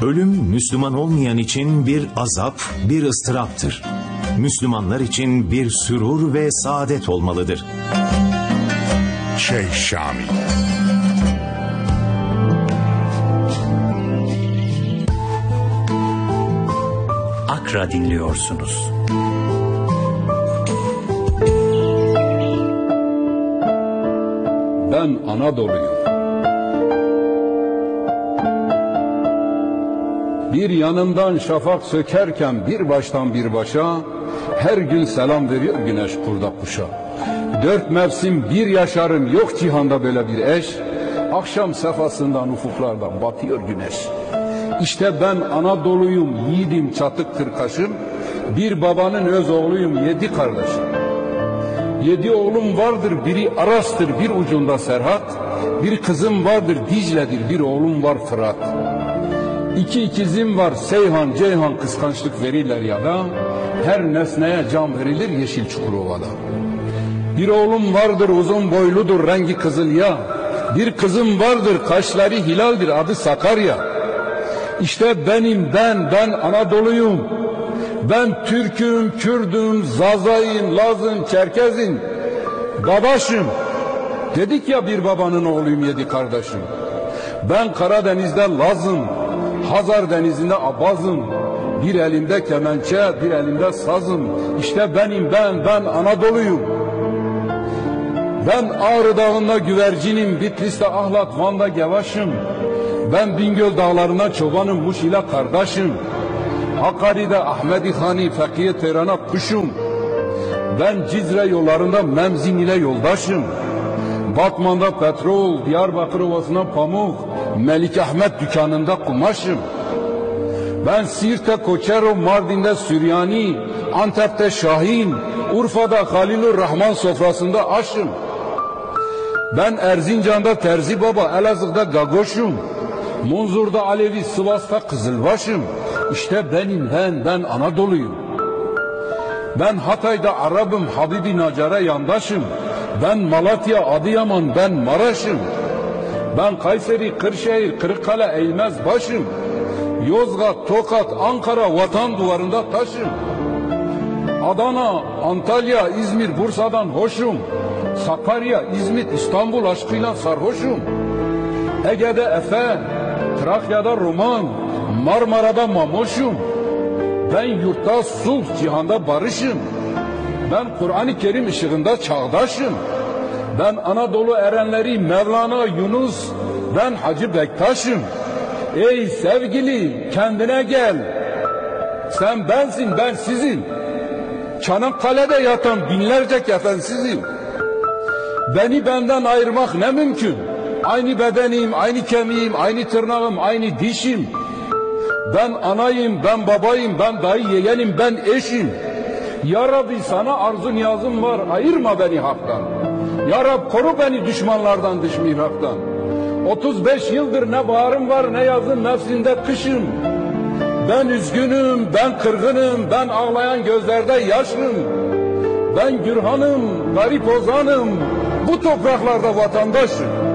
Ölüm Müslüman olmayan için bir azap, bir ıstıraptır. Müslümanlar için bir sürur ve saadet olmalıdır. Şeyh Şamil. Akra dinliyorsunuz. Ben Anadolu'yum. Bir yanından şafak sökerken bir baştan bir başa, her gün selam veriyor güneş kurda kuşa. 4 mevsim bir yaşarım, yok cihanda böyle bir eş. Akşam sefasından ufuklardan batıyor güneş. İşte ben Anadolu'yum, yiğidim çatık kırkaşım. Bir babanın öz oğluyum, 7 kardeşim. 7 oğlum vardır, biri Aras'tır, bir ucunda Serhat. Bir kızım vardır, Dicle'dir, bir oğlum var Fırat. 2 ikizim var, Seyhan, Ceyhan, kıskançlık verirler ya da her nesneye can verilir Yeşil Çukurova'da. Bir oğlum vardır, uzun boyludur, rengi kızıl ya. Bir kızım vardır, kaşları hilaldir, adı Sakarya. İşte ben Anadolu'yum. Ben Türk'üm, Kürd'üm, Zazay'ım, Laz'ım, Çerkez'im, Dadaş'ım. Dedik ya bir babanın oğluyum, 7 kardeşim. Ben Karadeniz'de Laz'ım, Hazar Denizi'nde Abaz'ım. Bir elimde kemençe, bir elimde sazım. İşte ben Anadolu'yum. Ben Ağrı Dağı'nda güvercinim, Bitlis'te Ahlat, Van'da Gevaş'ım. Ben Bingöl Dağları'nda çobanım, Muş ile kardeşim. Hakkari'de Ahmedi Hani, Fekhiye Tehran'a kuşum. Ben Cizre yollarında Memzin ile yoldaşım. Batman'da petrol, Diyarbakır Ovası'nda pamuk, Melik Ahmet dükkanında kumaşım. Ben Siirt'te Koçero, Mardin'de Süryani, Antep'te Şahin, Urfa'da Halilur Rahman sofrasında aşım. Ben Erzincan'da Terzi Baba, Elazığ'da Gagoş'um. Munzur'da Alevi, Sivas'ta Kızılbaş'ım. İşte ben Anadolu'yum. Ben Hatay'da Arap'ım, Habibi Nacar'a yandaşım. Ben Malatya, Adıyaman, ben Maraş'ım. Ben Kayseri, Kırşehir, Kırıkkale, Eğilmez başım. Yozgat, Tokat, Ankara, vatan duvarında taşım. Adana, Antalya, İzmir, Bursa'dan hoşum. Sakarya, İzmit, İstanbul aşkıyla sarhoşum. Ege'de Efe, Trakya'da Roman, Marmara'da Mamoşum. Ben yurtta sulh, cihanda barışım. Ben Kur'an-ı Kerim ışığında çağdaşım. Ben Anadolu erenleri Mevlana Yunus, ben Hacı Bektaş'ım. Ey sevgili, kendine gel. Sen bensin, ben sizim. Çanakkale'de yatan binlerce kefensizim. Beni benden ayırmak ne mümkün? Aynı bedenim, aynı kemiğim, aynı tırnağım, aynı dişim. Ben anayım, ben babayım, ben dayı yeğenim, ben eşim. Ya Rabbi sana arzu niyazım var, ayırma beni haktan. Ya Rabbi koru beni düşmanlardan, dış mihraktan. 35 yıldır ne baharım var, ne yazın nefsinde kışım. Ben üzgünüm, ben kırgınım, ben ağlayan gözlerde yaşlım. Ben Gürhan'ım, garip ozanım, bu topraklarda vatandaşım.